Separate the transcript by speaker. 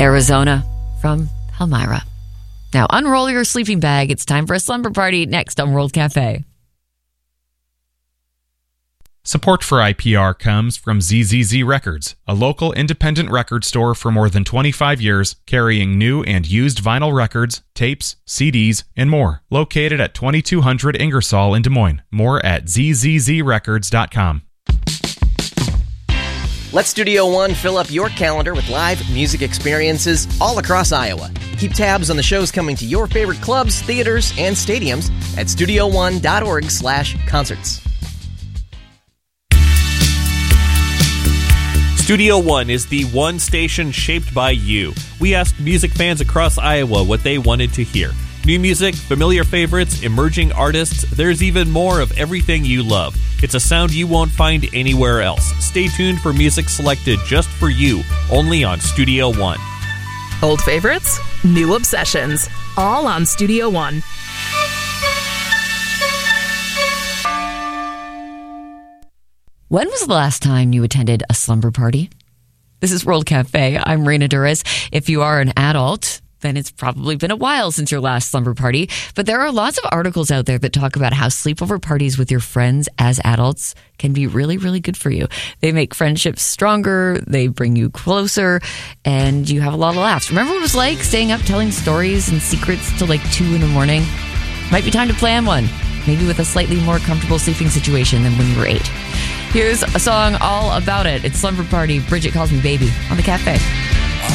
Speaker 1: Arizona from Palmyra. Now unroll your sleeping bag. It's time for a slumber party next on World Cafe.
Speaker 2: Support for IPR comes from ZZZ Records, a local independent record store for more than 25 years, carrying new and used vinyl records, tapes, CDs, and more. Located at 2200 Ingersoll in Des Moines. More at zzzrecords.com.
Speaker 3: Let Studio One fill up your calendar with live music experiences all across Iowa. Keep tabs on the shows coming to your favorite clubs, theaters, and stadiums at studioone.org/concerts.
Speaker 4: Studio One is the one station shaped by you. We asked music fans across Iowa what they wanted to hear. New music, familiar favorites, emerging artists, there's even more of everything you love. It's a sound you won't find anywhere else. Stay tuned for music selected just for you, only on Studio One.
Speaker 5: Old favorites, new obsessions, all on Studio One.
Speaker 1: When was the last time you attended a slumber party? This is World Cafe. I'm Raina Duras. If you are an adult, then it's probably been a while since your last slumber party. But there are lots of articles out there that talk about how sleepover parties with your friends as adults can be really, really good for you. They make friendships stronger, they bring you closer, and you have a lot of laughs. Remember what it was like staying up telling stories and secrets till like 2 in the morning? Might be time to plan one, maybe with a slightly more comfortable sleeping situation than when you were 8. Here's a song all about it. It's Slumber Party, Bridget Calls Me Baby on the Cafe.